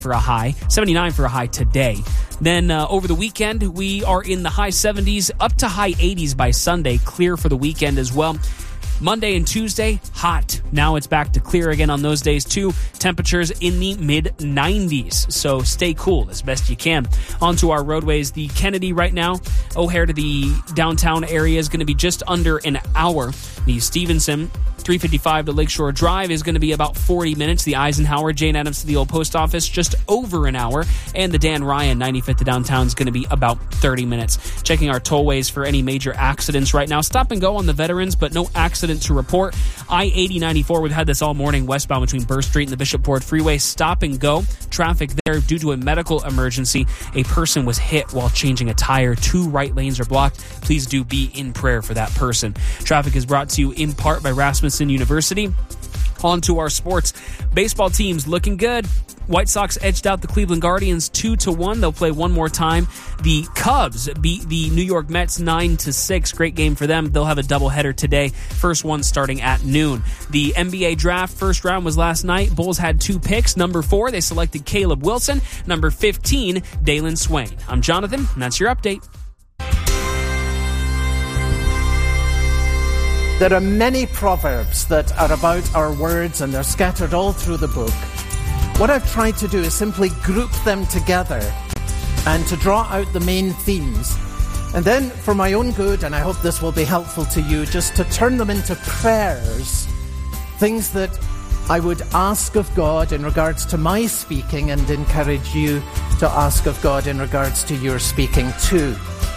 for a high, 79 for a high today. Then over the weekend, we are in the high 70s, up to high 80s by Sunday, clear for the weekend as well. Monday and Tuesday, hot. Now it's back to clear again on those days too. Temperatures in the mid-90s, so stay cool as best you can. Onto our roadways, the Kennedy right now, O'Hare to the downtown area is going to be just under an hour. The Stevenson 355 to Lakeshore Drive is going to be about 40 minutes. The Eisenhower, Jane Addams to the old post office, just over an hour. And the Dan Ryan, 95th to downtown, is going to be about 30 minutes. Checking our tollways for any major accidents right now. Stop and go on the Veterans, but no accident to report. I-80-94, we've had this all morning westbound between Burr Street and the Bishop Ford Freeway. Stop and go. Traffic there due to a medical emergency. A person was hit while changing a tire. 2 right lanes are blocked. Please do be in prayer for that person. Traffic is brought to you in part by Rasmussen University. On to our sports. Baseball teams looking good. White Sox edged out the Cleveland Guardians 2-1. They'll play one more time. The Cubs beat the New York Mets 9-6. Great game for them. They'll have a doubleheader today. First one starting at noon. The NBA draft first round was last night. Bulls had 2 picks. Number 4, they selected Caleb Wilson. Number 15, Dalen Swain. I'm Jonathan, and that's your update. There are many proverbs that are about our words, and they're scattered all through the book. What I've tried to do is simply group them together and to draw out the main themes. And then, for my own good, and I hope this will be helpful to you, just to turn them into prayers, things that I would ask of God in regards to my speaking, and encourage you to ask of God in regards to your speaking too.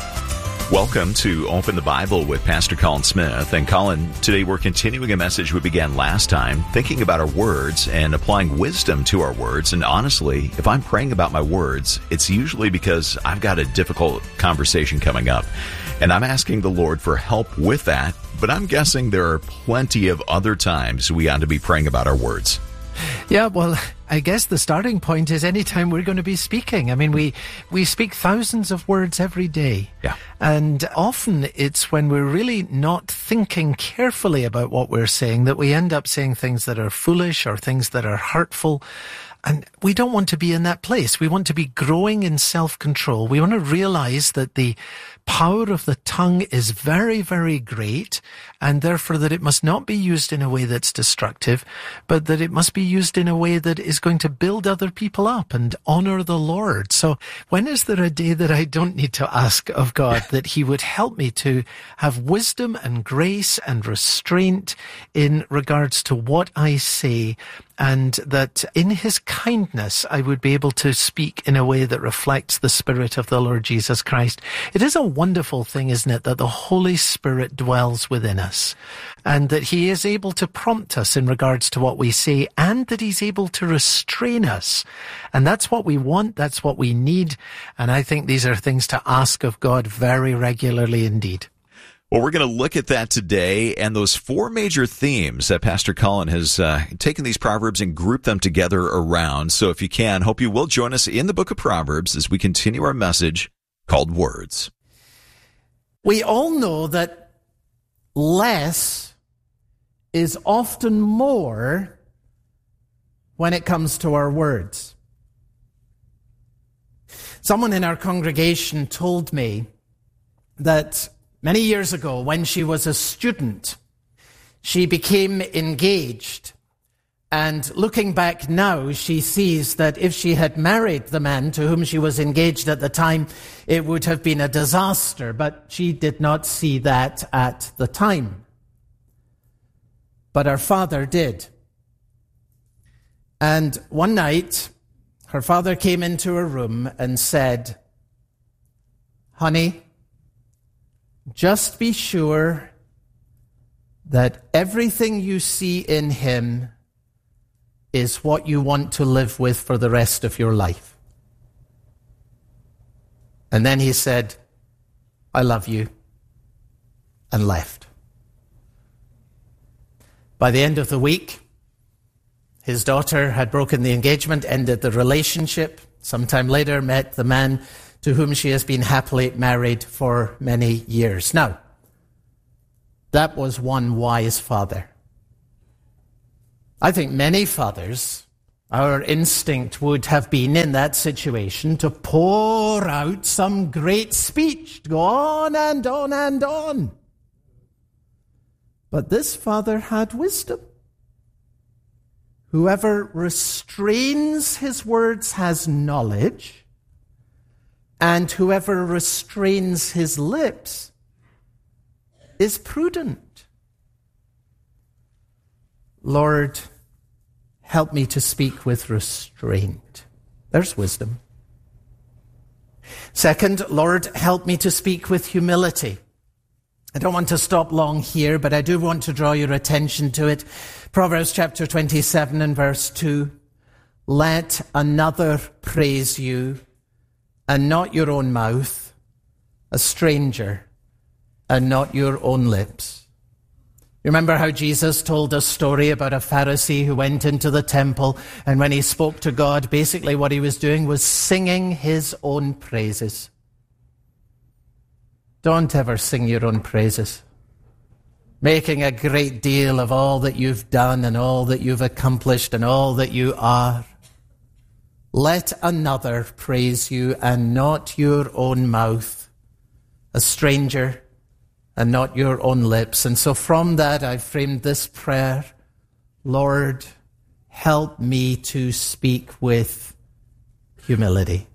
Welcome to Open the Bible with Pastor Colin Smith. And Colin, today we're continuing a message we began last time, thinking about our words and applying wisdom to our words. And honestly, if I'm praying about my words, it's usually because I've got a difficult conversation coming up. And I'm asking the Lord for help with that. But I'm guessing there are plenty of other times we ought to be praying about our words. Yeah, well, I guess the starting point is anytime we're going to be speaking. I mean, we speak thousands of words every day. Yeah. And often it's when we're really not thinking carefully about what we're saying that we end up saying things that are foolish or things that are hurtful. And we don't want to be in that place. We want to be growing in self-control. We want to realize that the power of the tongue is very, very great, and therefore that it must not be used in a way that's destructive, but that it must be used in a way that is going to build other people up and honor the Lord. So when is there a day that I don't need to ask of God that He would help me to have wisdom and grace and restraint in regards to what I say, and that in His kindness I would be able to speak in a way that reflects the Spirit of the Lord Jesus Christ? It is a wonderful thing, isn't it, that the Holy Spirit dwells within us, and that He is able to prompt us in regards to what we say, and that He's able to restrain us. And that's what we want, that's what we need, and I think these are things to ask of God very regularly indeed. Well, we're going to look at that today, and those 4 major themes that Pastor Colin has taken these Proverbs and grouped them together around. So if you can, hope you will join us in the book of Proverbs as we continue our message called Words. We all know that less is often more when it comes to our words. Someone in our congregation told me that many years ago, when she was a student, she became engaged. And looking back now, she sees that if she had married the man to whom she was engaged at the time, it would have been a disaster. But she did not see that at the time. But her father did. And one night, her father came into her room and said, "Honey, just be sure that everything you see in him is what you want to live with for the rest of your life." And then he said, "I love you," and left. By the end of the week, his daughter had broken the engagement, ended the relationship. Sometime later, met the man to whom she has been happily married for many years. Now, that was one wise father. I think many fathers Our instinct would have been in that situation to pour out some great speech, to go on and on and on. But this father had wisdom. Whoever restrains his words has knowledge, and whoever restrains his lips is prudent. Lord, help me to speak with restraint. There's wisdom. Second, Lord, help me to speak with humility. I don't want to stop long here, but I do want to draw your attention to it. Proverbs chapter 27 and verse 2. Let another praise you, and not your own mouth, a stranger, and not your own lips. You remember how Jesus told a story about a Pharisee who went into the temple, and when he spoke to God, basically what he was doing was singing his own praises. Don't ever sing your own praises, making a great deal of all that you've done and all that you've accomplished and all that you are. Let another praise you and not your own mouth, a stranger, and not your own lips. And so from that, I framed this prayer: Lord, help me to speak with humility.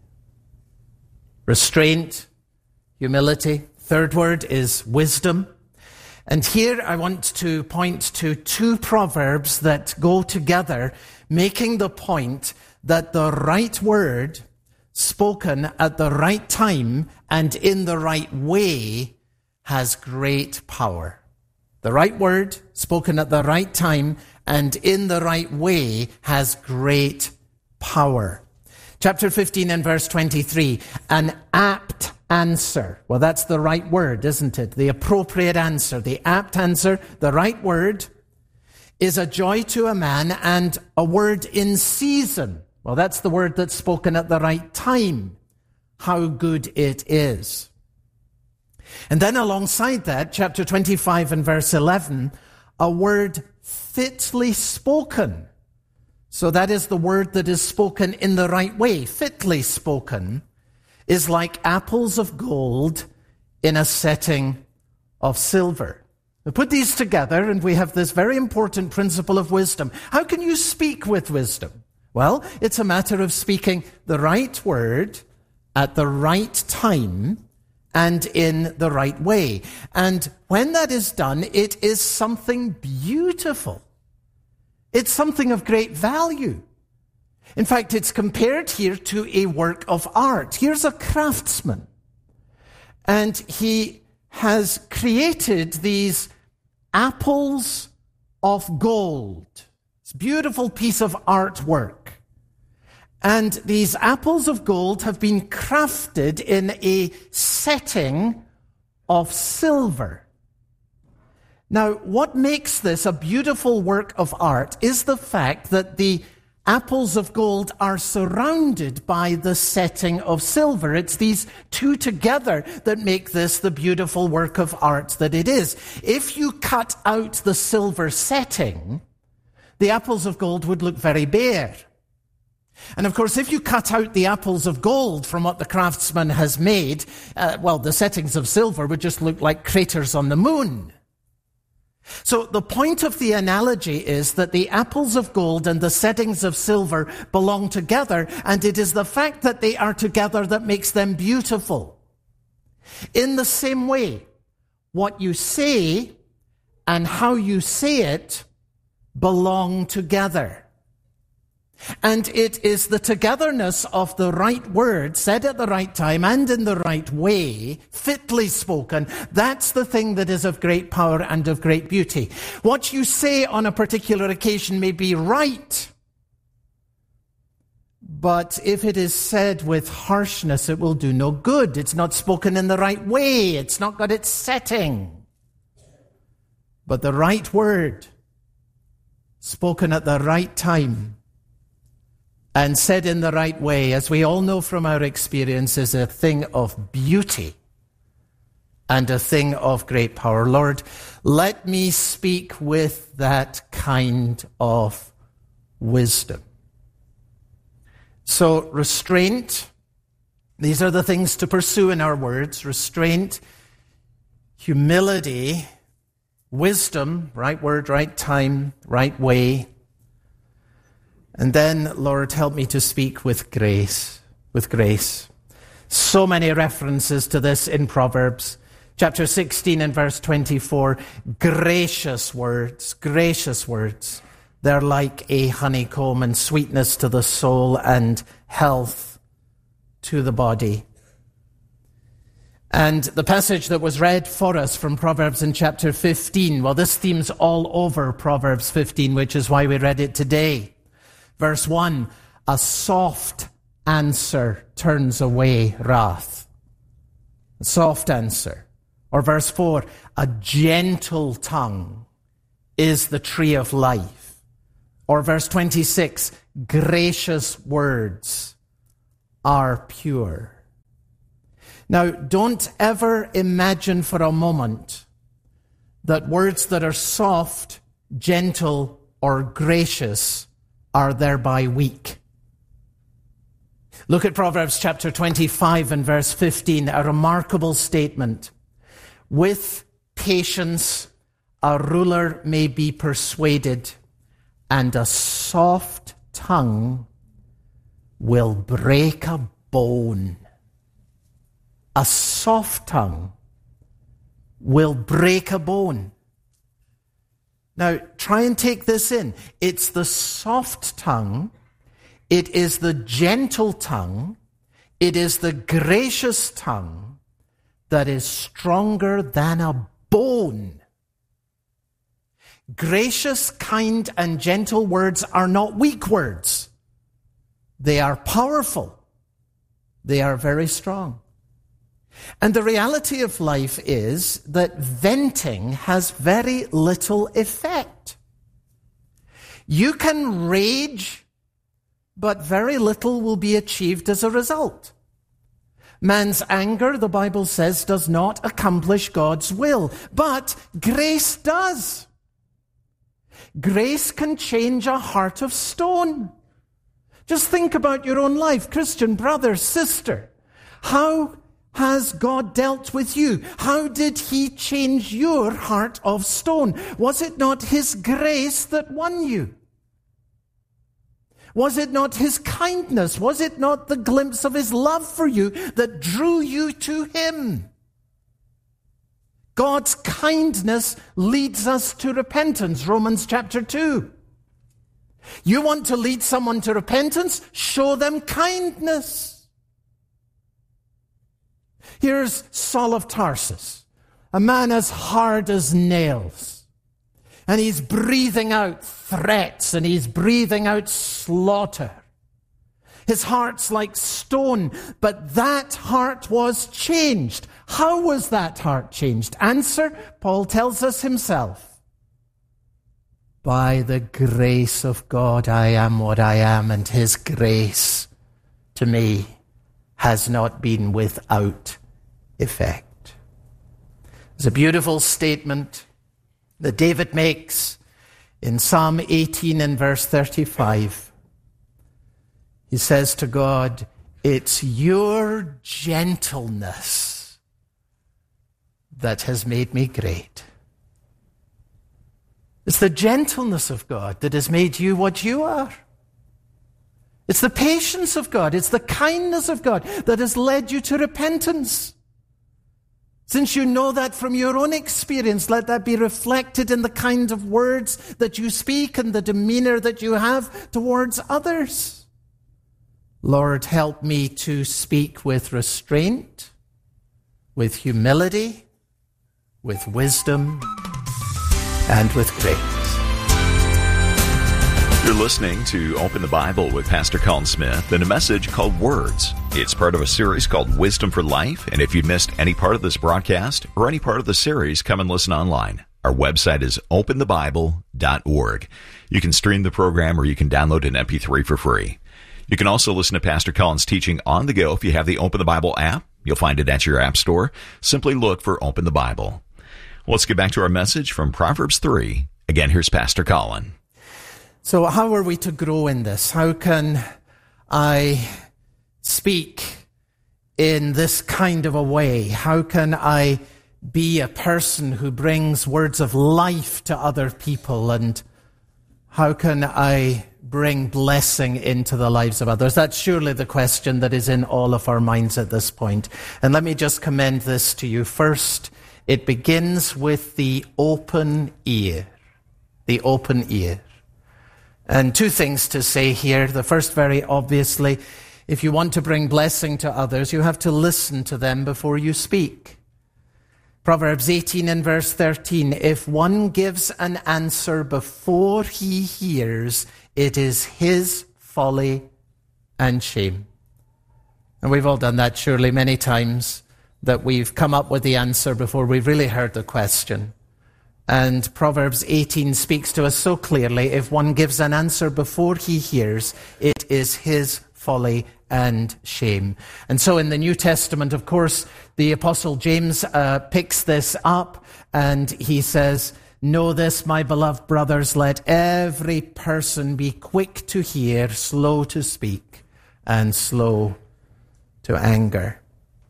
Restraint, humility. Third word is wisdom. And here I want to point to two proverbs that go together, making the point that the right word spoken at the right time and in the right way has great power. The right word spoken at the right time and in the right way has great power. Chapter 15 and verse 23, an apt answer. Well, that's the right word, isn't it? The appropriate answer, the apt answer, the right word is a joy to a man, and a word in season. Well, that's the word that's spoken at the right time. How good it is. And then alongside that, chapter 25 and verse 11, a word fitly spoken. So that is the word that is spoken in the right way. Fitly spoken is like apples of gold in a setting of silver. We put these together and we have this very important principle of wisdom. How can you speak with wisdom? Well, it's a matter of speaking the right word at the right time and in the right way. And when that is done, it is something beautiful. It's something of great value. In fact, it's compared here to a work of art. Here's a craftsman, and he has created these apples of gold. It's a beautiful piece of artwork. And these apples of gold have been crafted in a setting of silver. Now, what makes this a beautiful work of art is the fact that the apples of gold are surrounded by the setting of silver. It's these two together that make this the beautiful work of art that it is. If you cut out the silver setting, the apples of gold would look very bare. And of course, if you cut out the apples of gold from what the craftsman has made, the settings of silver would just look like craters on the moon. So the point of the analogy is that the apples of gold and the settings of silver belong together, and it is the fact that they are together that makes them beautiful. In the same way, what you say and how you say it belong together. And it is the togetherness of the right word said at the right time and in the right way, fitly spoken. That's the thing that is of great power and of great beauty. What you say on a particular occasion may be right, but if it is said with harshness, it will do no good. It's not spoken in the right way. It's not got its setting. But the right word, spoken at the right time, and said in the right way, as we all know from our experience, is a thing of beauty and a thing of great power. Lord, let me speak with that kind of wisdom. So restraint, these are the things to pursue in our words. Restraint, humility, wisdom, right word, right time, right way. And then, Lord, help me to speak with grace, So many references to this in Proverbs. Chapter 16 and verse 24, gracious words. They're like a honeycomb and sweetness to the soul and health to the body. And the passage that was read for us from Proverbs in chapter 15, well, this theme's all over Proverbs 15, which is why we read it today. Verse 1, a soft answer turns away wrath. A soft answer. Or verse 4, a gentle tongue is the tree of life. Or verse 26, gracious words are pure. Now, don't ever imagine for a moment that words that are soft, gentle, or gracious are thereby weak. Look at Proverbs chapter 25 and verse 15, a remarkable statement. With patience, a ruler may be persuaded, and a soft tongue will break a bone. A soft tongue will break a bone. Now, try and take this in. It's the soft tongue, it is the gentle tongue, it is the gracious tongue that is stronger than a bone. Gracious, kind, and gentle words are not weak words. They are powerful. They are very strong. And the reality of life is that venting has very little effect. You can rage, but very little will be achieved as a result. Man's anger, the Bible says, does not accomplish God's will, but grace does. Grace can change a heart of stone. Just think about your own life, Christian brother, sister. How has God dealt with you? How did he change your heart of stone? Was it not his grace that won you? Was it not his kindness? Was it not the glimpse of his love for you that drew you to him? God's kindness leads us to repentance, Romans chapter 2. You want to lead someone to repentance? Show them kindness. Here's Saul of Tarsus, a man as hard as nails. And he's breathing out threats and he's breathing out slaughter. His heart's like stone, but that heart was changed. How was that heart changed? Answer, Paul tells us himself. By the grace of God, I am what I am, and his grace to me has not been without effect. There's a beautiful statement that David makes in Psalm 18 and verse 35. He says to God, it's your gentleness that has made me great. It's the gentleness of God that has made you what you are. It's the patience of God, it's the kindness of God that has led you to repentance. Since you know that from your own experience, let that be reflected in the kind of words that you speak and the demeanor that you have towards others. Lord, help me to speak with restraint, with humility, with wisdom, and with grace. You're listening to Open the Bible with Pastor Colin Smith and a message called Words. It's part of a series called Wisdom for Life, and if you missed any part of this broadcast or any part of the series, come and listen online. Our website is openthebible.org. You can stream the program or you can download an MP3 for free. You can also listen to Pastor Colin's teaching on the go if you have the Open the Bible app. You'll find it at your app store. Simply look for Open the Bible. Well, let's get back to our message from Proverbs 3. Again, here's Pastor Colin. So how are we to grow in this? How can I speak in this kind of a way? How can I be a person who brings words of life to other people? And how can I bring blessing into the lives of others? That's surely the question that is in all of our minds at this point. And let me just commend this to you. First, it begins with the open ear. The open ear. And two things to say here. The first, very obviously, if you want to bring blessing to others, you have to listen to them before you speak. Proverbs 18 and verse 13, if one gives an answer before he hears, it is his folly and shame. And we've all done that surely many times, that we've come up with the answer before we've really heard the question. And Proverbs 18 speaks to us so clearly, if one gives an answer before he hears, it is his folly and shame. And so in the New Testament, of course, the Apostle James picks this up and he says, know this, my beloved brothers, let every person be quick to hear, slow to speak, and slow to anger.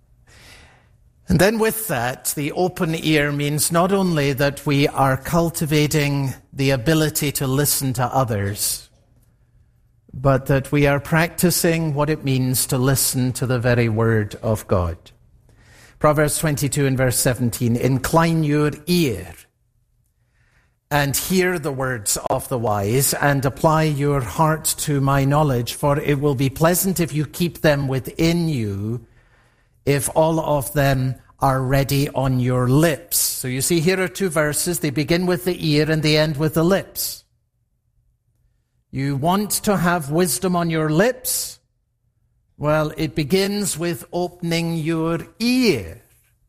And then with that, the open ear means not only that we are cultivating the ability to listen to others, but that we are practicing what it means to listen to the very word of God. Proverbs 22 and verse 17, incline your ear and hear the words of the wise, and apply your heart to my knowledge, for it will be pleasant if you keep them within you, if all of them are ready on your lips. So you see, here are two verses. They begin with the ear and they end with the lips. You want to have wisdom on your lips? Well, it begins with opening your ear.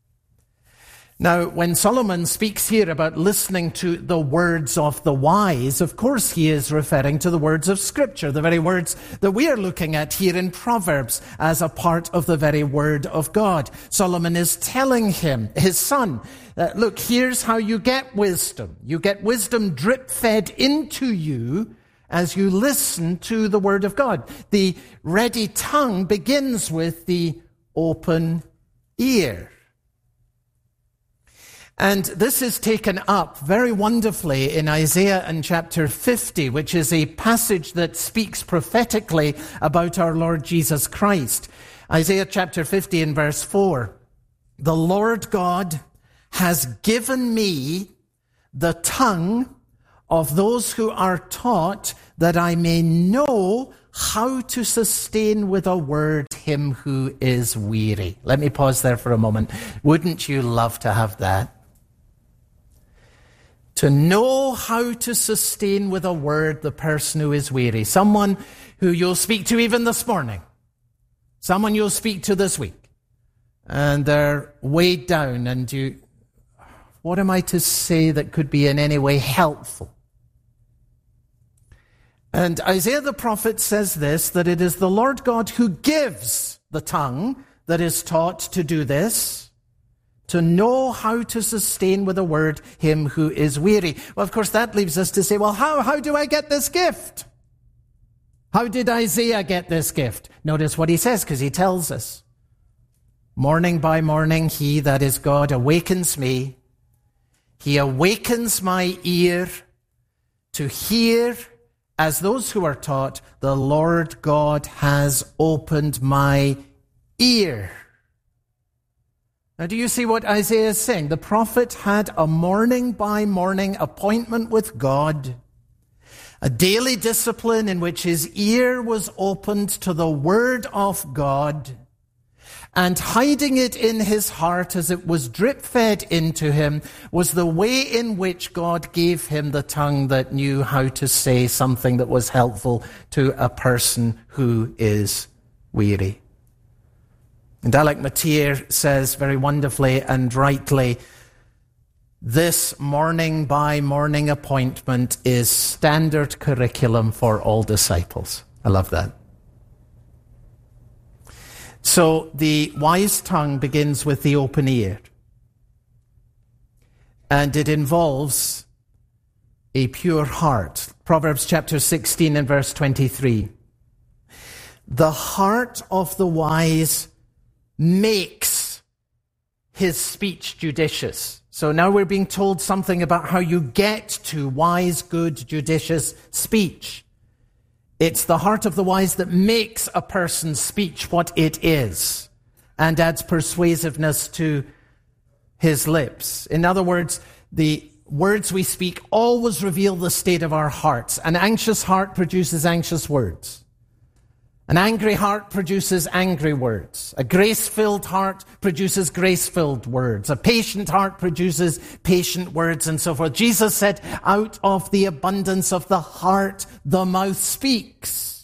Now, when Solomon speaks here about listening to the words of the wise, of course he is referring to the words of Scripture, the very words that we are looking at here in Proverbs as a part of the very word of God. Solomon is telling his son, look, here's how you get wisdom. You get wisdom drip-fed into you as you listen to the word of God. The ready tongue begins with the open ear. And this is taken up very wonderfully in Isaiah in chapter 50, which is a passage that speaks prophetically about our Lord Jesus Christ. Isaiah chapter 50 and verse 4. The Lord God has given me the tongue of those who are taught, that I may know how to sustain with a word him who is weary. Let me pause there for a moment. Wouldn't you love to have that? To know how to sustain with a word the person who is weary. Someone who you'll speak to even this morning. Someone you'll speak to this week. And they're weighed down and what am I to say that could be in any way helpful? And Isaiah the prophet says this, that it is the Lord God who gives the tongue that is taught to do this, to know how to sustain with a word him who is weary. Well, of course, that leaves us to say, well, how do I get this gift? How did Isaiah get this gift? Notice what he says, because he tells us. Morning by morning, he, that is God, awakens me. He awakens my ear to hear, as those who are taught, the Lord God has opened my ear. Now, do you see what Isaiah is saying? The prophet had a morning by morning appointment with God, a daily discipline in which his ear was opened to the word of God, and hiding it in his heart as it was drip-fed into him was the way in which God gave him the tongue that knew how to say something that was helpful to a person who is weary. And Alec Motyer says very wonderfully and rightly, this morning by morning appointment is standard curriculum for all disciples. I love that. So the wise tongue begins with the open ear. And it involves a pure heart. Proverbs chapter 16 and verse 23. The heart of the wise makes his speech judicious. So now we're being told something about how you get to wise, good, judicious speech. It's the heart of the wise that makes a person's speech what it is and adds persuasiveness to his lips. In other words, the words we speak always reveal the state of our hearts. An anxious heart produces anxious words. An angry heart produces angry words. A grace-filled heart produces grace-filled words. A patient heart produces patient words, and so forth. Jesus said, out of the abundance of the heart, the mouth speaks.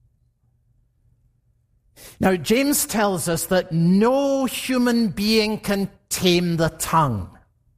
Now, James tells us that no human being can tame the tongue.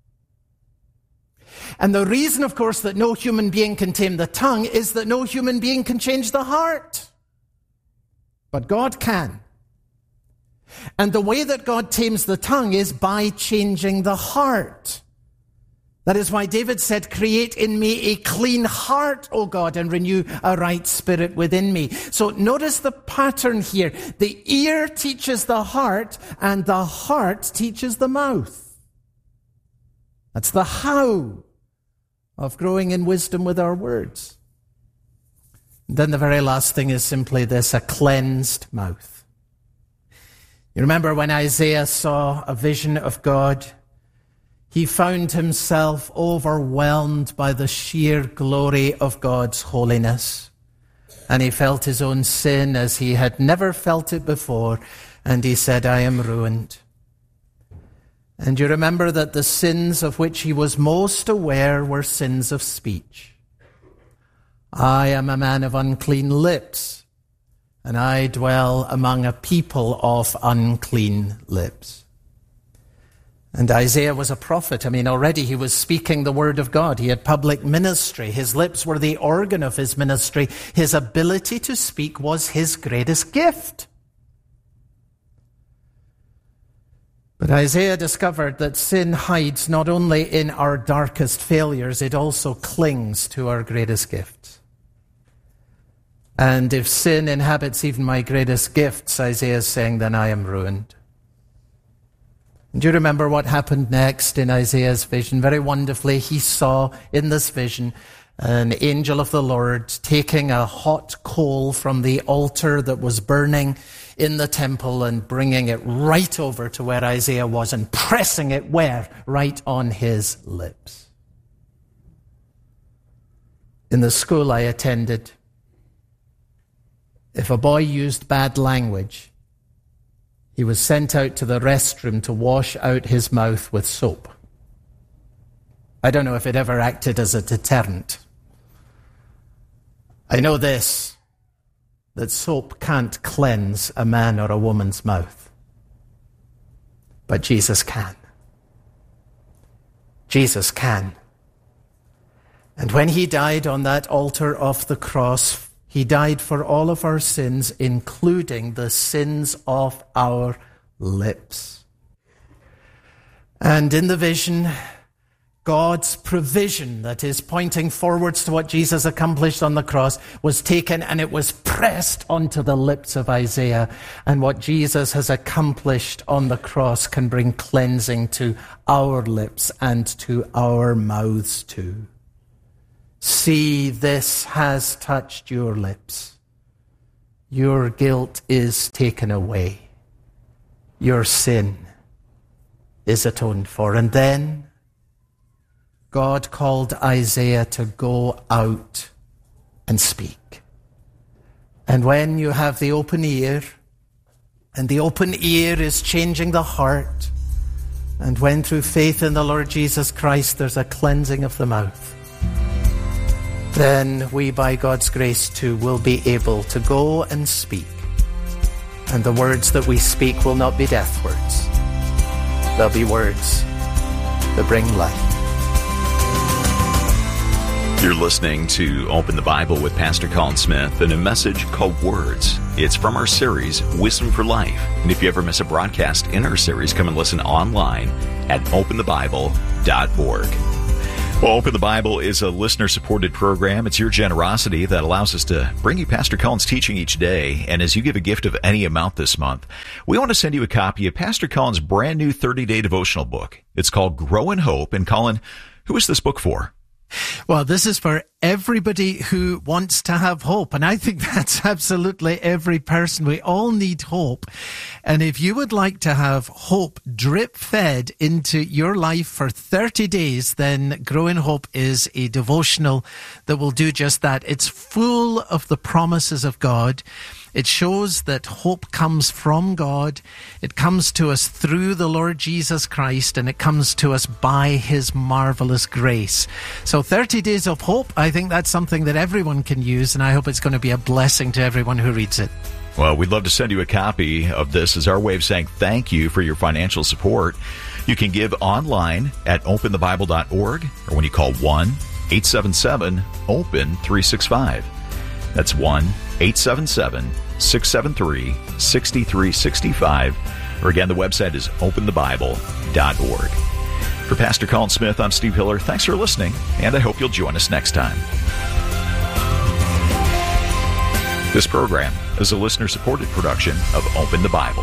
And the reason, of course, that no human being can tame the tongue is that no human being can change the heart. But God can. And the way that God tames the tongue is by changing the heart. That is why David said, create in me a clean heart, O God, and renew a right spirit within me. So notice the pattern here. The ear teaches the heart, and the heart teaches the mouth. That's the how of growing in wisdom with our words. Then the very last thing is simply this, a cleansed mouth. You remember when Isaiah saw a vision of God, he found himself overwhelmed by the sheer glory of God's holiness. And he felt his own sin as he had never felt it before. And he said, I am ruined. And you remember that the sins of which he was most aware were sins of speech. I am a man of unclean lips, and I dwell among a people of unclean lips. And Isaiah was a prophet. Already he was speaking the word of God. He had public ministry. His lips were the organ of his ministry. His ability to speak was his greatest gift. But Isaiah discovered that sin hides not only in our darkest failures, it also clings to our greatest gifts. And if sin inhabits even my greatest gifts, Isaiah is saying, then I am ruined. And do you remember what happened next in Isaiah's vision? Very wonderfully, he saw in this vision an angel of the Lord taking a hot coal from the altar that was burning in the temple and bringing it right over to where Isaiah was and pressing it where? Right on his lips. In the school I attended, if a boy used bad language, he was sent out to the restroom to wash out his mouth with soap. I don't know if it ever acted as a deterrent. I know this, that soap can't cleanse a man or a woman's mouth. But Jesus can. Jesus can. And when he died on that altar of the cross, he died for all of our sins, including the sins of our lips. And in the vision, God's provision that is pointing forwards to what Jesus accomplished on the cross was taken and it was pressed onto the lips of Isaiah. And what Jesus has accomplished on the cross can bring cleansing to our lips and to our mouths too. See, this has touched your lips. Your guilt is taken away. Your sin is atoned for. And then God called Isaiah to go out and speak. And when you have the open ear, and the open ear is changing the heart, and when through faith in the Lord Jesus Christ there's a cleansing of the mouth, then we, by God's grace too, will be able to go and speak. And the words that we speak will not be death words. They'll be words that bring life. You're listening to Open the Bible with Pastor Colin Smith and a message called Words. It's from our series, Wisdom for Life. And if you ever miss a broadcast in our series, come and listen online at openthebible.org. Well, Open the Bible is a listener-supported program. It's your generosity that allows us to bring you Pastor Cullen's teaching each day. And as you give a gift of any amount this month, we want to send you a copy of Pastor Cullen's brand new 30-day devotional book. It's called Grow in Hope. And Cullen, who is this book for? Well, this is for everybody who wants to have hope. And I think that's absolutely every person. We all need hope. And if you would like to have hope drip-fed into your life for 30 days, then Grow in Hope is a devotional that will do just that. It's full of the promises of God. It shows that hope comes from God. It comes to us through the Lord Jesus Christ, and it comes to us by His marvelous grace. So 30 days of hope, I think that's something that everyone can use, and I hope it's going to be a blessing to everyone who reads it. Well, we'd love to send you a copy of this as our way of saying thank you for your financial support. You can give online at openthebible.org or when you call 1-877-OPEN-365. That's 1-877-673-6365. Or again, the website is openthebible.org. For Pastor Cullen Smith, I'm Steve Hiller. Thanks for listening, and I hope you'll join us next time. This program is a listener-supported production of Open the Bible.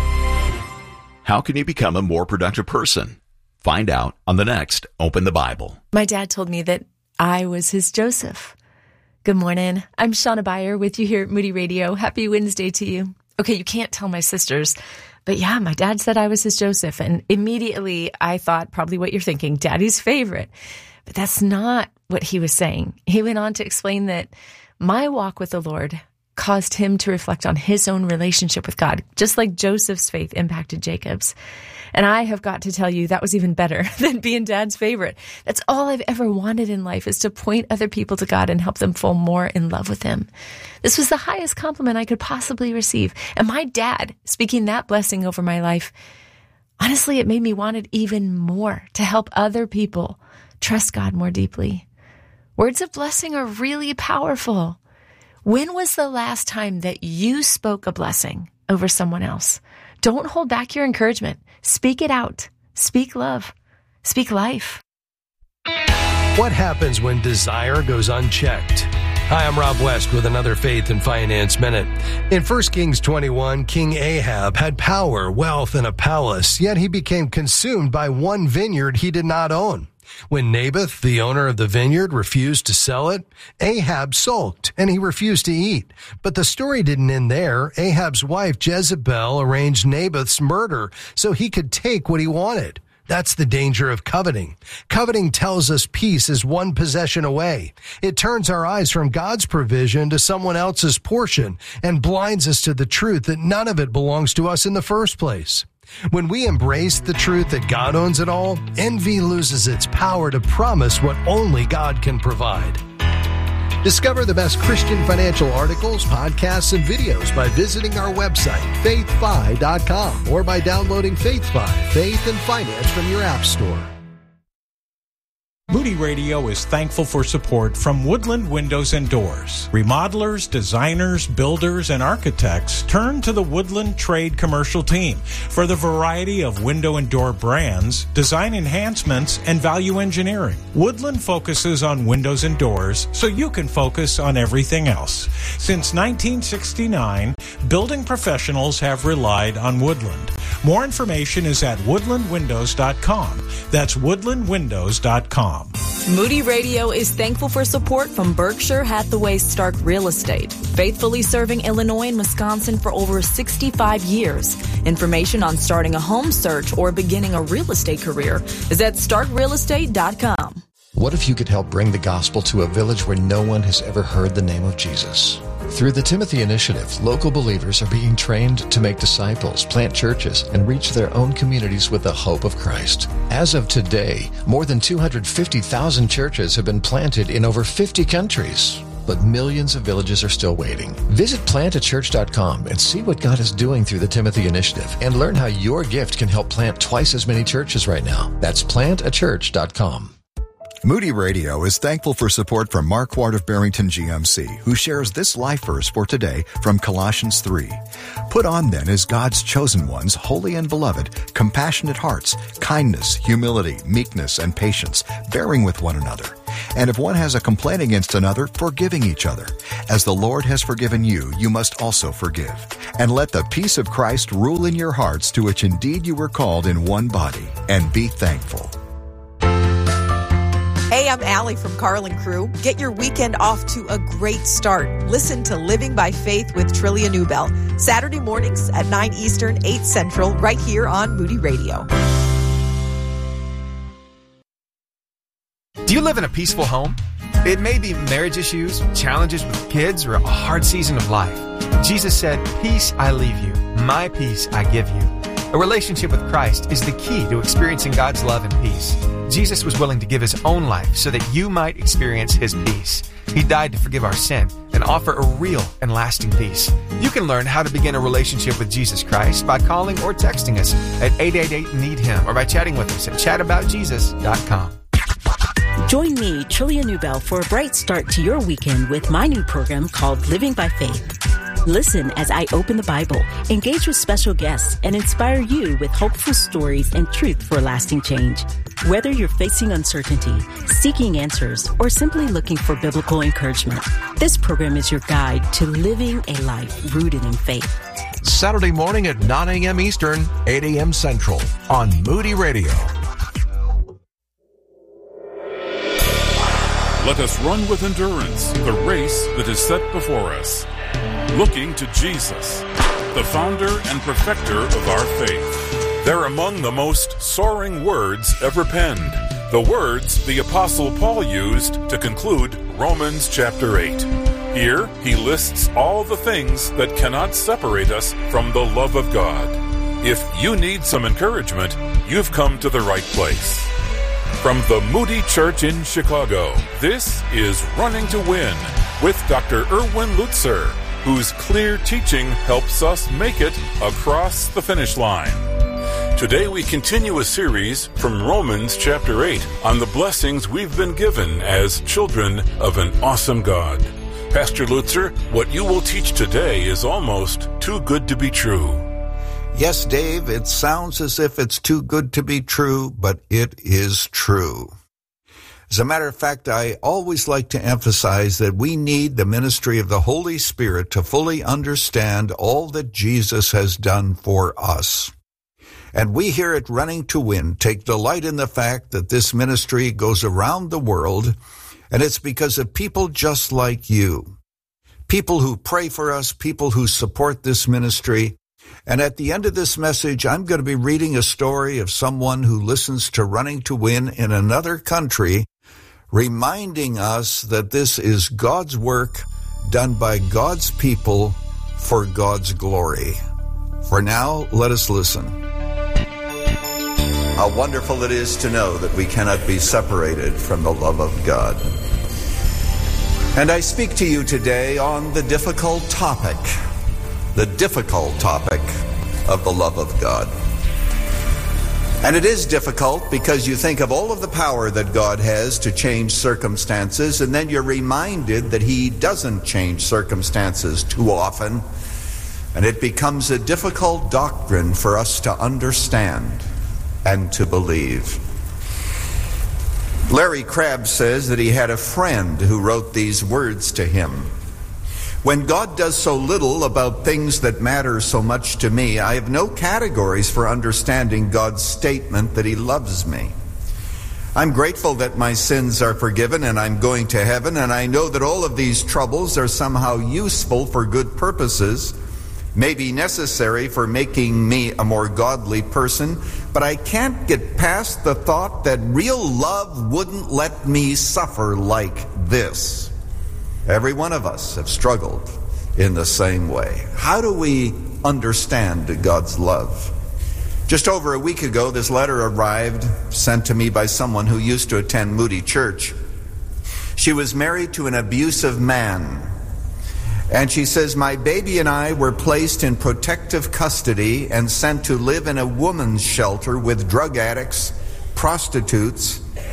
How can you become a more productive person? Find out on the next Open the Bible. My dad told me that I was his Joseph. Good morning. I'm Shauna Beyer with you here at Moody Radio. Happy Wednesday to you. Okay, you can't tell my sisters, but yeah, my dad said I was his Joseph. And immediately I thought probably what you're thinking, Daddy's favorite. But that's not what he was saying. He went on to explain that my walk with the Lord caused him to reflect on his own relationship with God, just like Joseph's faith impacted Jacob's. And I have got to tell you, that was even better than being Dad's favorite. That's all I've ever wanted in life, is to point other people to God and help them fall more in love with Him. This was the highest compliment I could possibly receive. And my dad, speaking that blessing over my life, honestly, it made me want it even more to help other people trust God more deeply. Words of blessing are really powerful. When was the last time that you spoke a blessing over someone else? Don't hold back your encouragement. Speak it out. Speak love. Speak life. What happens when desire goes unchecked? Hi, I'm Rob West with another Faith and Finance Minute. In 1 Kings 21, King Ahab had power, wealth, and a palace, yet he became consumed by one vineyard he did not own. When Naboth, the owner of the vineyard, refused to sell it, Ahab sulked and he refused to eat. But the story didn't end there. Ahab's wife Jezebel arranged Naboth's murder so he could take what he wanted. That's the danger of coveting. Coveting tells us peace is one possession away. It turns our eyes from God's provision to someone else's portion and blinds us to the truth that none of it belongs to us in the first place. When we embrace the truth that God owns it all, envy loses its power to promise what only God can provide. Discover the best Christian financial articles, podcasts, and videos by visiting our website, faithfi.com, or by downloading FaithFi, Faith and Finance, from your app store. Moody Radio is thankful for support from Woodland Windows and Doors. Remodelers, designers, builders, and architects turn to the Woodland Trade Commercial Team for the variety of window and door brands, design enhancements, and value engineering. Woodland focuses on windows and doors so you can focus on everything else. Since 1969, building professionals have relied on Woodland. More information is at woodlandwindows.com. That's woodlandwindows.com. Moody Radio is thankful for support from Berkshire Hathaway Stark Real Estate, faithfully serving Illinois and Wisconsin for over 65 years. Information on starting a home search or beginning a real estate career is at starkrealestate.com. What if you could help bring the gospel to a village where no one has ever heard the name of Jesus? Through the Timothy Initiative, local believers are being trained to make disciples, plant churches, and reach their own communities with the hope of Christ. As of today, more than 250,000 churches have been planted in over 50 countries. But millions of villages are still waiting. Visit plantachurch.com and see what God is doing through the Timothy Initiative and learn how your gift can help plant twice as many churches right now. That's plantachurch.com. Moody Radio is thankful for support from Mark Ward of Barrington GMC, who shares this life verse for today from Colossians 3. Put on then as God's chosen ones, holy and beloved, compassionate hearts, kindness, humility, meekness, and patience, bearing with one another. And if one has a complaint against another, forgiving each other. As the Lord has forgiven you, you must also forgive. And let the peace of Christ rule in your hearts, to which indeed you were called in one body, and be thankful. Hey, I'm Allie from Carl & Crew. Get your weekend off to a great start. Listen to Living by Faith with Trillia Newbell, Saturday mornings at 9 Eastern, 8 Central, right here on Moody Radio. Do you live in a peaceful home? It may be marriage issues, challenges with kids, or a hard season of life. Jesus said, "Peace I leave you, my peace I give you." A relationship with Christ is the key to experiencing God's love and peace. Jesus was willing to give his own life so that you might experience his peace. He died to forgive our sin and offer a real and lasting peace. You can learn how to begin a relationship with Jesus Christ by calling or texting us at 888-NEED-HIM or by chatting with us at chataboutjesus.com. Join me, Trillia Newbell, for a bright start to your weekend with my new program called Living by Faith. Listen as I open the Bible, engage with special guests, and inspire you with hopeful stories and truth for lasting change. Whether you're facing uncertainty, seeking answers, or simply looking for biblical encouragement, this program is your guide to living a life rooted in faith. Saturday morning at 9 a.m. Eastern, 8 a.m. Central on Moody Radio. Let us run with endurance the race that is set before us, looking to Jesus, the founder and perfecter of our faith. They're among the most soaring words ever penned, the words the Apostle Paul used to conclude Romans chapter 8. Here, he lists all the things that cannot separate us from the love of God. If you need some encouragement, you've come to the right place. From the Moody Church in Chicago, this is Running to Win with Dr. Erwin Lutzer, whose clear teaching helps us make it across the finish line. Today we continue a series from Romans chapter 8 on the blessings we've been given as children of an awesome God. Pastor Lutzer, what you will teach today is almost too good to be true. Yes, Dave, it sounds as if it's too good to be true, but it is true. As a matter of fact, I always like to emphasize that we need the ministry of the Holy Spirit to fully understand all that Jesus has done for us. And we here at Running to Win take delight in the fact that this ministry goes around the world, and it's because of people just like you. People who pray for us, people who support this ministry. And at the end of this message, I'm going to be reading a story of someone who listens to Running to Win in another country, reminding us that this is God's work done by God's people for God's glory. For now, let us listen. How wonderful it is to know that we cannot be separated from the love of God. And I speak to you today on the difficult topic of the love of God. And it is difficult because you think of all of the power that God has to change circumstances, and then you're reminded that He doesn't change circumstances too often, and it becomes a difficult doctrine for us to understand and to believe. Larry Crabb says that he had a friend who wrote these words to him. When God does so little about things that matter so much to me, I have no categories for understanding God's statement that He loves me. I'm grateful that my sins are forgiven and I'm going to heaven, and I know that all of these troubles are somehow useful for good purposes, may be necessary for making me a more godly person, but I can't get past the thought that real love wouldn't let me suffer like this. Every one of us have struggled in the same way. How do we understand God's love? Just over a week ago, this letter arrived, sent to me by someone who used to attend Moody Church. She was married to an abusive man. And she says, my baby and I were placed in protective custody and sent to live in a woman's shelter with drug addicts, prostitutes,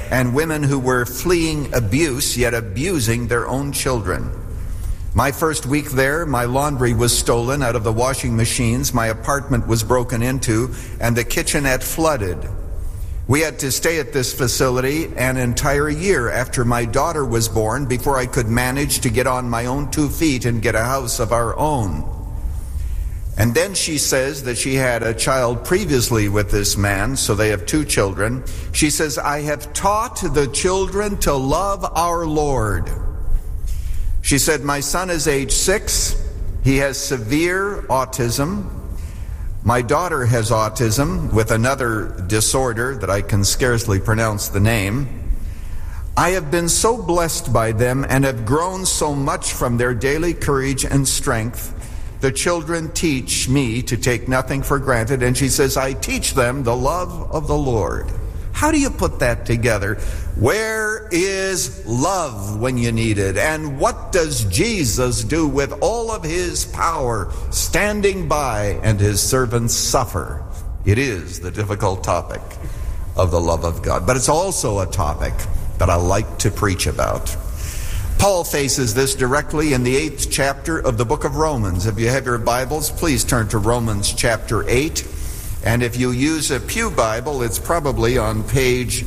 and women who were fleeing abuse, yet abusing their own children. My first week there, my laundry was stolen out of the washing machines, my apartment was broken into, and the kitchenette flooded. We had to stay at this facility an entire year after my daughter was born before I could manage to get on my own 2 feet and get a house of our own. And then she says that she had a child previously with this man, so they have 2 children. She says, I have taught the children to love our Lord. She said, my son is age 6. He has severe autism. My daughter has autism with another disorder that I can scarcely pronounce the name. I have been so blessed by them and have grown so much from their daily courage and strength. The children teach me to take nothing for granted, and she says, I teach them the love of the Lord. How do you put that together? Where is love when you need it? And what does Jesus do with all of his power, standing by and his servants suffer? It is the difficult topic of the love of God, but it's also a topic that I like to preach about. Paul faces this directly in the 8th chapter of the book of Romans. If you have your Bibles, please turn to Romans chapter 8. And if you use a Pew Bible, it's probably on page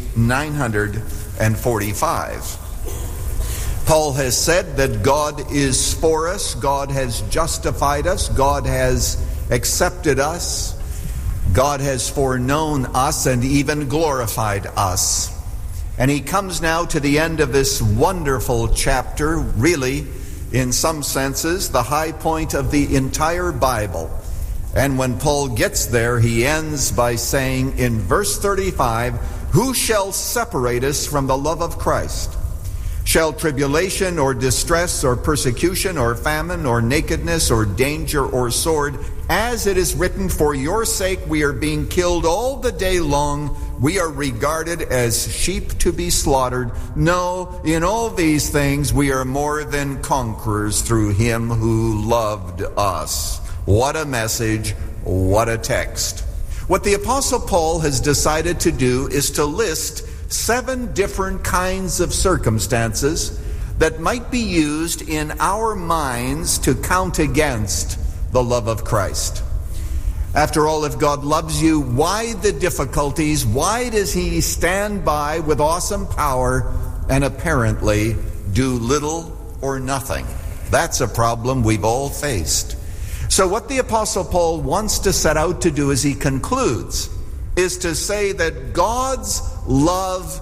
945. Paul has said that God is for us, God has justified us, God has accepted us, God has foreknown us and even glorified us. And he comes now to the end of this wonderful chapter, really, in some senses, the high point of the entire Bible. And when Paul gets there, he ends by saying in verse 35, who shall separate us from the love of Christ? Shall tribulation or distress or persecution or famine or nakedness or danger or sword? As it is written, for your sake we are being killed all the day long. We are regarded as sheep to be slaughtered. No, in all these things we are more than conquerors through him who loved us. What a message, what a text. What the Apostle Paul has decided to do is to list 7 different kinds of circumstances that might be used in our minds to count against the love of Christ. After all, if God loves you, why the difficulties? Why does he stand by with awesome power and apparently do little or nothing? That's a problem we've all faced. So what the Apostle Paul wants to set out to do as he concludes is to say that God's love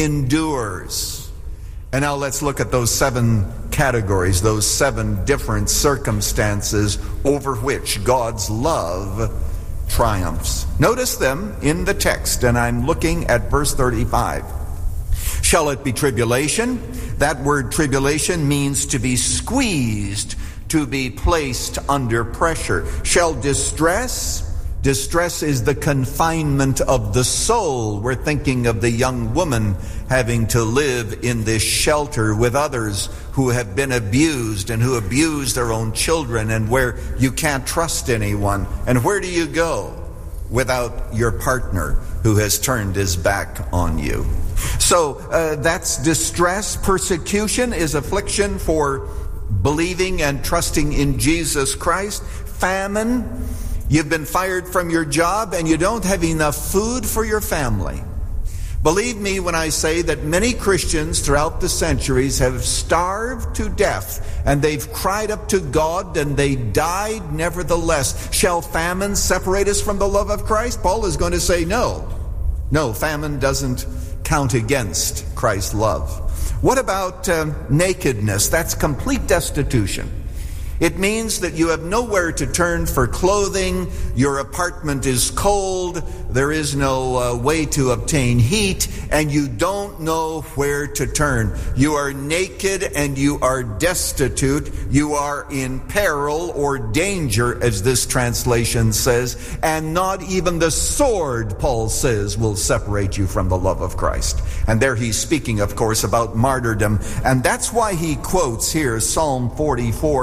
endures. And now let's look at those 7 categories, those 7 different circumstances over which God's love triumphs. Notice them in the text, and I'm looking at verse 35. Shall it be tribulation? That word tribulation means to be squeezed, to be placed under pressure. Shall distress? Distress is the confinement of the soul. We're thinking of the young woman having to live in this shelter with others who have been abused and who abuse their own children, and where you can't trust anyone. And where do you go without your partner who has turned his back on you? So that's distress. Persecution is affliction for believing and trusting in Jesus Christ. Famine. You've been fired from your job and you don't have enough food for your family. Believe me when I say that many Christians throughout the centuries have starved to death, and they've cried up to God and they died nevertheless. Shall famine separate us from the love of Christ? Paul is going to say no. No, famine doesn't count against Christ's love. What about nakedness? That's complete destitution. It means that you have nowhere to turn for clothing, your apartment is cold, there is no way to obtain heat, and you don't know where to turn. You are naked and you are destitute. You are in peril or danger, as this translation says, and not even the sword, Paul says, will separate you from the love of Christ. And there he's speaking, of course, about martyrdom, and that's why he quotes here Psalm 44, we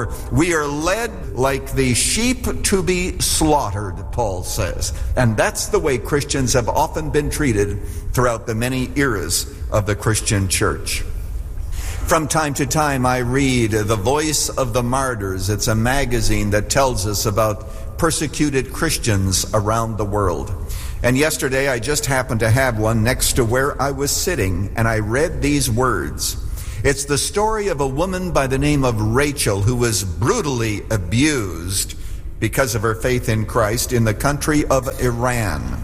We are led like the sheep to be slaughtered, Paul says. And that's the way Christians have often been treated throughout the many eras of the Christian church. From time to time, I read The Voice of the Martyrs. It's a magazine that tells us about persecuted Christians around the world. And yesterday, I just happened to have one next to where I was sitting, and I read these words. It's the story of a woman by the name of Rachel who was brutally abused because of her faith in Christ in the country of Iran.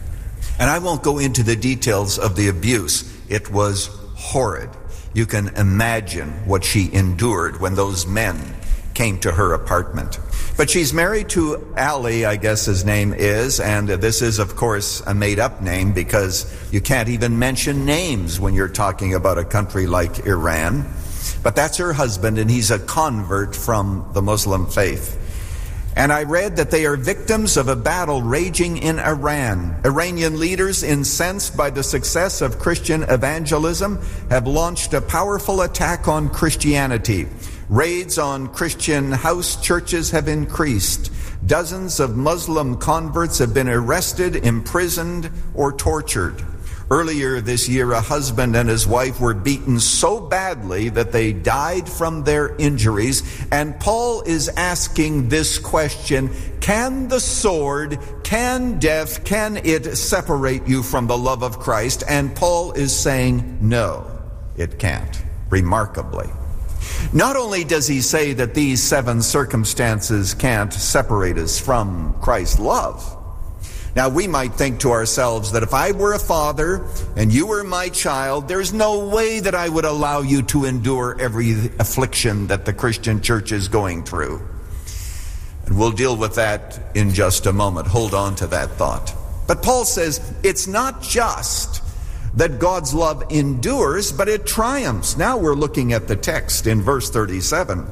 And I won't go into the details of the abuse. It was horrid. You can imagine what she endured when those men came to her apartment. But she's married to Ali, I guess his name is, and this is, of course, a made-up name because you can't even mention names when you're talking about a country like Iran. But that's her husband, and he's a convert from the Muslim faith. And I read that they are victims of a battle raging in Iran. Iranian leaders, incensed by the success of Christian evangelism, have launched a powerful attack on Christianity. Raids on Christian house churches have increased. Dozens of Muslim converts have been arrested, imprisoned, or tortured. Earlier this year, a husband and his wife were beaten so badly that they died from their injuries. And Paul is asking this question: can the sword, can death, can it separate you from the love of Christ? And Paul is saying, no, it can't, remarkably. Not only does he say that these 7 circumstances can't separate us from Christ's love. Now, we might think to ourselves that if I were a father and you were my child, there's no way that I would allow you to endure every affliction that the Christian church is going through. And we'll deal with that in just a moment. Hold on to that thought. But Paul says it's not just that God's love endures, but it triumphs. Now we're looking at the text in verse 37.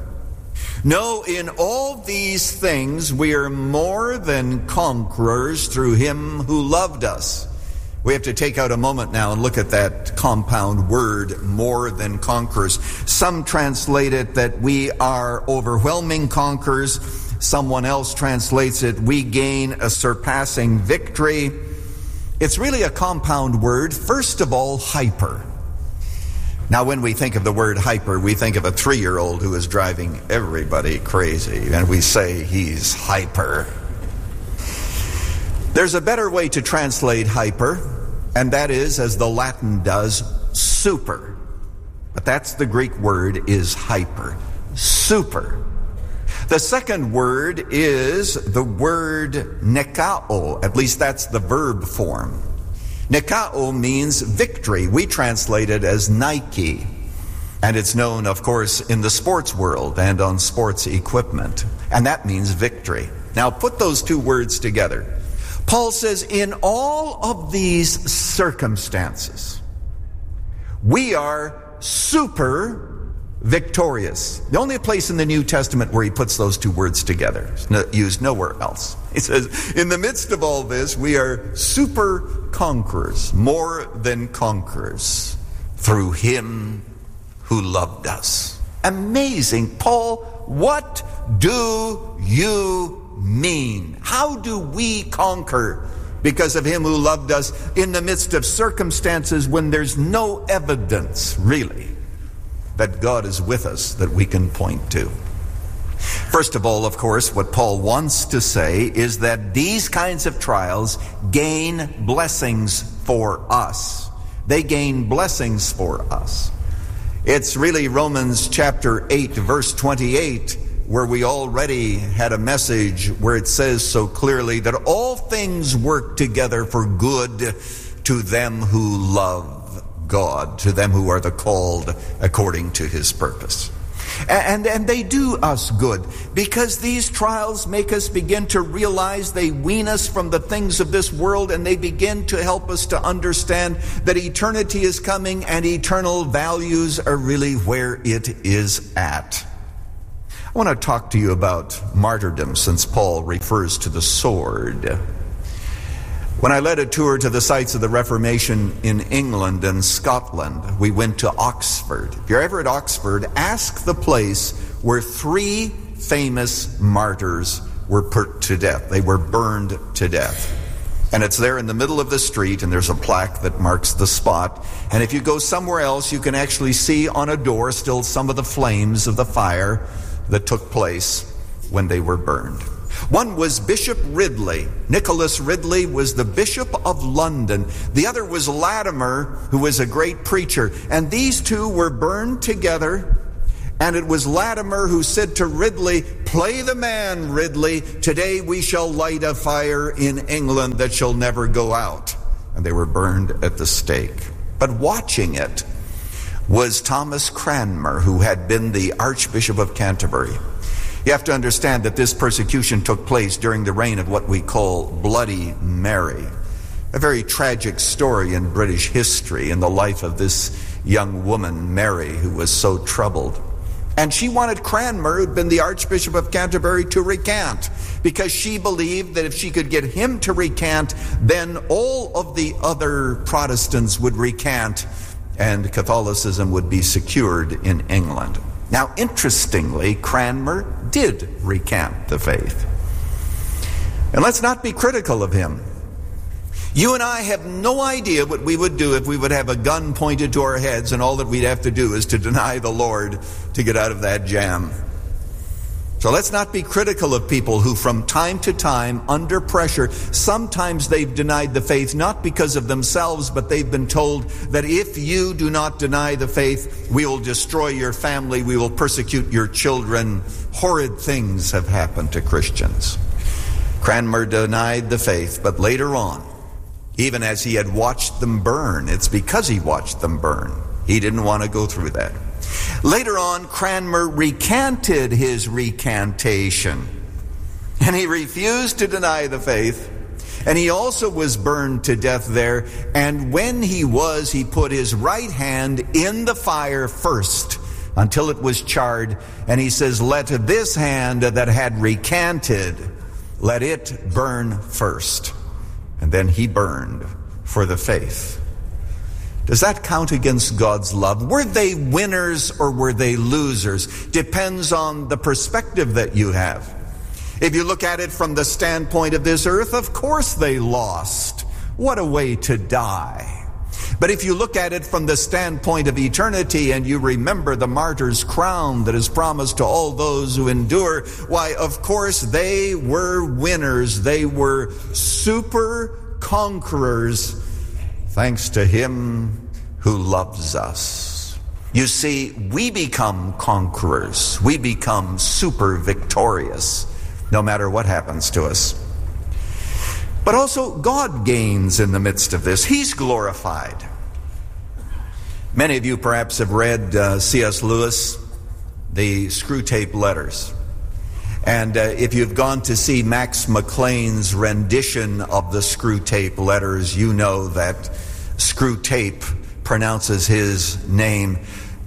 No, in all these things we are more than conquerors through him who loved us. We have to take out a moment now and look at that compound word, more than conquerors. Some translate it that we are overwhelming conquerors. Someone else translates it, we gain a surpassing victory. It's really a compound word. First of all, hyper. Now, when we think of the word hyper, we think of a 3-year-old who is driving everybody crazy, and we say he's hyper. There's a better way to translate hyper, and that is, as the Latin does, super. But that's the Greek word, is hyper. Super. The second word is the word nekao. At least that's the verb form. Nekao means victory. We translate it as Nike. And it's known, of course, in the sports world and on sports equipment. And that means victory. Now put those two words together. Paul says, in all of these circumstances, we are super victorious. The only place in the New Testament where he puts those two words together. It's used nowhere else. He says, in the midst of all this, we are super conquerors, more than conquerors, through him who loved us. Amazing. Paul, what do you mean? How do we conquer because of him who loved us in the midst of circumstances when there's no evidence, really, that God is with us that we can point to? First of all, of course, what Paul wants to say is that these kinds of trials gain blessings for us. They gain blessings for us. It's really Romans chapter 8, verse 28, where we already had a message where it says so clearly that all things work together for good to them who love God, to them who are the called according to his purpose. And they do us good because these trials make us begin to realize, they wean us from the things of this world, and they begin to help us to understand that eternity is coming and eternal values are really where it is at. I want to talk to you about martyrdom, since Paul refers to the sword. When I led a tour to the sites of the Reformation in England and Scotland, we went to Oxford. If you're ever at Oxford, ask the place where 3 famous martyrs were put to death. They were burned to death. And it's there in the middle of the street, and there's a plaque that marks the spot. And if you go somewhere else, you can actually see on a door still some of the flames of the fire that took place when they were burned. One was Bishop Ridley. Nicholas Ridley was the Bishop of London. The other was Latimer, who was a great preacher. And these two were burned together. And it was Latimer who said to Ridley, "Play the man, Ridley. Today we shall light a fire in England that shall never go out." And they were burned at the stake. But watching it was Thomas Cranmer, who had been the Archbishop of Canterbury. You have to understand that this persecution took place during the reign of what we call Bloody Mary. A very tragic story in British history in the life of this young woman, Mary, who was so troubled. And she wanted Cranmer, who'd been the Archbishop of Canterbury, to recant, because she believed that if she could get him to recant, then all of the other Protestants would recant, and Catholicism would be secured in England. Now, interestingly, Cranmer did recant the faith. And let's not be critical of him. You and I have no idea what we would do if we would have a gun pointed to our heads and all that we'd have to do is to deny the Lord to get out of that jam. So let's not be critical of people who from time to time, under pressure, sometimes they've denied the faith not because of themselves, but they've been told that if you do not deny the faith, we will destroy your family, we will persecute your children. Horrid things have happened to Christians. Cranmer denied the faith, but later on, even as he had watched them burn, it's because he watched them burn. He didn't want to go through that. Later on, Cranmer recanted his recantation, and he refused to deny the faith, and he also was burned to death there. And when he put his right hand in the fire first until it was charred, and he says, "Let this hand that had recanted, let it burn first." And then he burned for the faith. Does that count against God's love? Were they winners or were they losers? Depends on the perspective that you have. If you look at it from the standpoint of this earth, of course they lost. What a way to die. But if you look at it from the standpoint of eternity and you remember the martyr's crown that is promised to all those who endure, why, of course, they were winners. They were super conquerors, thanks to him who loves us. You see, we become conquerors. We become super victorious, no matter what happens to us. But also, God gains in the midst of this. He's glorified. Many of you perhaps have read C.S. Lewis, the Screwtape Letters. And if you've gone to see Max McLean's rendition of the Screwtape Letters, you know that Screwtape pronounces his name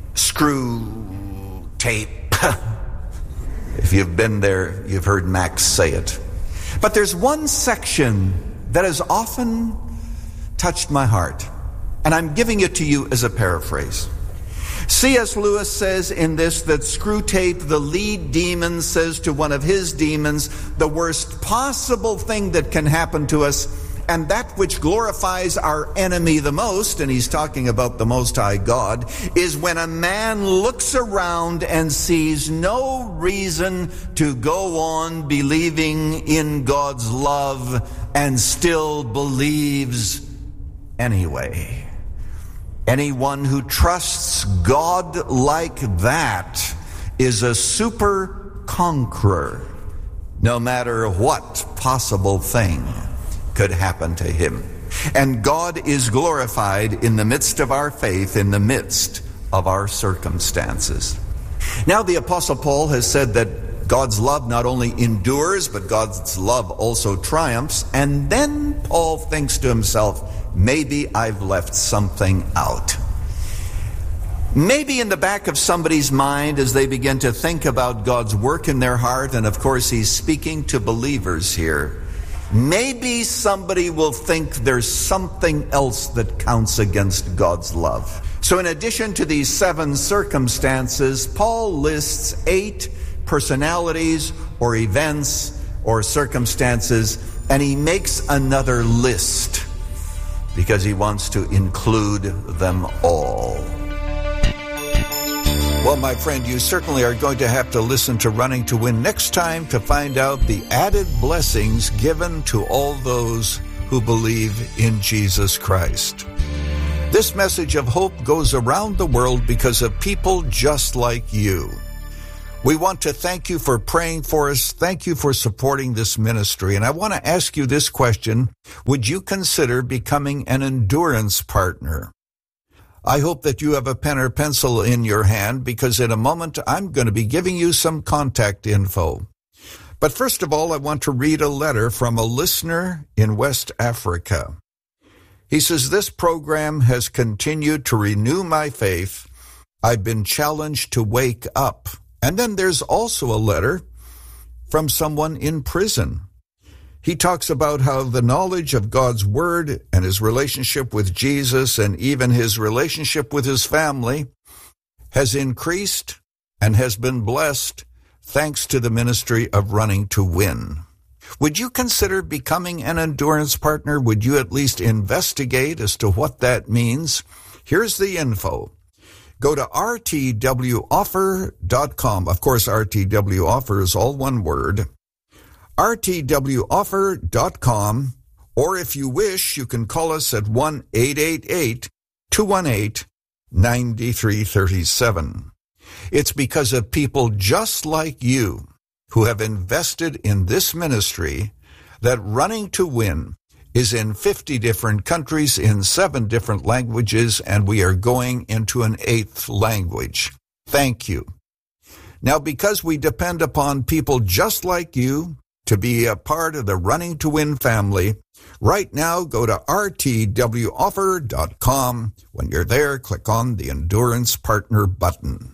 Screwtape. If you've been there, you've heard Max say it. But there's one section that has often touched my heart, and I'm giving it to you as a paraphrase. C.S. Lewis says in this that Screwtape, the lead demon, says to one of his demons, the worst possible thing that can happen to us, and that which glorifies our enemy the most, and he's talking about the Most High God, is when a man looks around and sees no reason to go on believing in God's love and still believes anyway. Anyone who trusts God like that is a super conqueror, no matter what possible thing could happen to him. And God is glorified in the midst of our faith, in the midst of our circumstances. Now, the Apostle Paul has said that God's love not only endures, but God's love also triumphs. And then Paul thinks to himself, maybe I've left something out. Maybe in the back of somebody's mind as they begin to think about God's work in their heart, and of course he's speaking to believers here, maybe somebody will think there's something else that counts against God's love. So in addition to these 7 circumstances, Paul lists 8 personalities or events or circumstances, and he makes another list because he wants to include them all. Well, my friend, you certainly are going to have to listen to Running to Win next time to find out the added blessings given to all those who believe in Jesus Christ. This message of hope goes around the world because of people just like you. We want to thank you for praying for us. Thank you for supporting this ministry. And I want to ask you this question. Would you consider becoming an endurance partner? I hope that you have a pen or pencil in your hand, because in a moment I'm going to be giving you some contact info. But first of all, I want to read a letter from a listener in West Africa. He says, this program has continued to renew my faith. I've been challenged to wake up. And then there's also a letter from someone in prison. He talks about how the knowledge of God's Word and his relationship with Jesus and even his relationship with his family has increased and has been blessed thanks to the ministry of Running to Win. Would you consider becoming an endurance partner? Would you at least investigate as to what that means? Here's the info. Go to rtwoffer.com. Of course, RTW Offer is all one word. rtwoffer.com, or if you wish, you can call us at 1-888-218-9337. It's because of people just like you who have invested in this ministry that Running to Win is in 50 different countries in 7 different languages, and we are going into an 8th language. Thank you. Now, because we depend upon people just like you to be a part of the Running to Win family, right now go to rtwoffer.com. When you're there, click on the Endurance Partner button.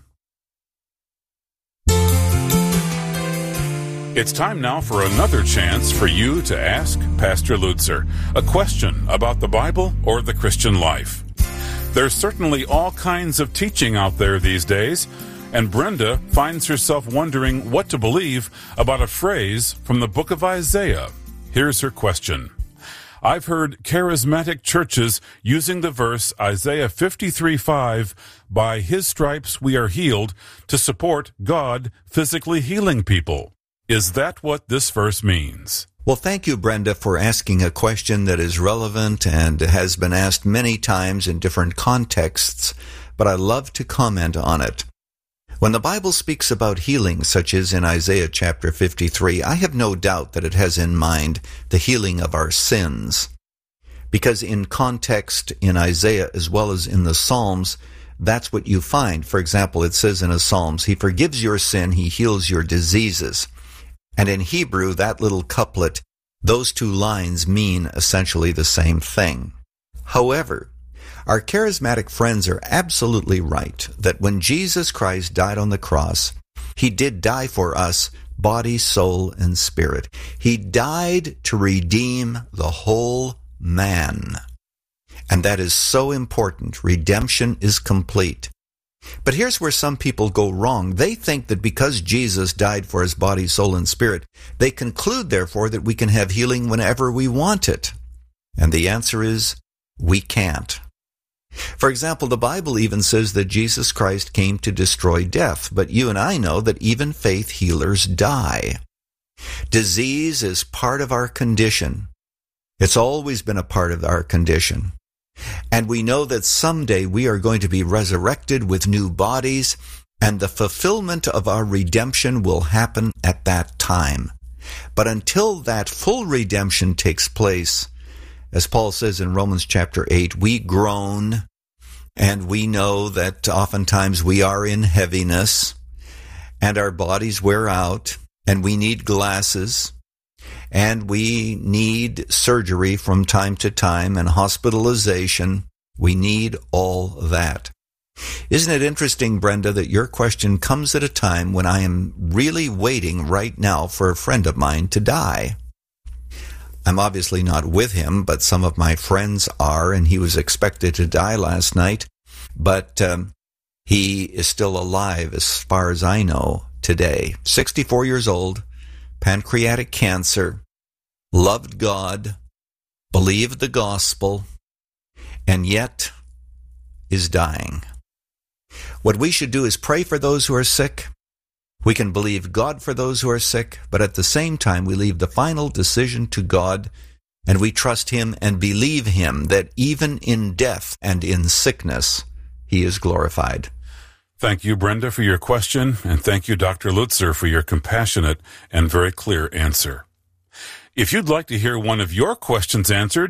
It's time now for another chance for you to ask Pastor Lutzer a question about the Bible or the Christian life. There's certainly all kinds of teaching out there these days, and Brenda finds herself wondering what to believe about a phrase from the book of Isaiah. Here's her question. I've heard charismatic churches using the verse Isaiah 53:5, by his stripes we are healed, to support God physically healing people. Is that what this verse means? Well, thank you, Brenda, for asking a question that is relevant and has been asked many times in different contexts, but I love to comment on it. When the Bible speaks about healing, such as in Isaiah chapter 53, I have no doubt that it has in mind the healing of our sins. Because in context in Isaiah as well as in the Psalms, that's what you find. For example, it says in the Psalms, he forgives your sin, he heals your diseases. And in Hebrew, that little couplet, those 2 lines mean essentially the same thing. However, our charismatic friends are absolutely right that when Jesus Christ died on the cross, he did die for us, body, soul, and spirit. He died to redeem the whole man. And that is so important. Redemption is complete. But here's where some people go wrong. They think that because Jesus died for his body, soul, and spirit, they conclude, therefore, that we can have healing whenever we want it. And the answer is, we can't. For example, the Bible even says that Jesus Christ came to destroy death, but you and I know that even faith healers die. Disease is part of our condition. It's always been a part of our condition. And we know that someday we are going to be resurrected with new bodies, and the fulfillment of our redemption will happen at that time. But until that full redemption takes place, as Paul says in Romans chapter 8, we groan, and we know that oftentimes we are in heaviness, and our bodies wear out, and we need glasses, and we need surgery from time to time and hospitalization. We need all that. Isn't it interesting, Brenda, that your question comes at a time when I am really waiting right now for a friend of mine to die? I'm obviously not with him, but some of my friends are, and he was expected to die last night. But he is still alive as far as I know, today. 64 years old, pancreatic cancer, loved God, believed the gospel, and yet is dying. What we should do is pray for those who are sick. We can believe God for those who are sick, but at the same time we leave the final decision to God, and we trust Him and believe Him that even in death and in sickness, He is glorified. Thank you, Brenda, for your question, and thank you, Dr. Lutzer, for your compassionate and very clear answer. If you'd like to hear one of your questions answered,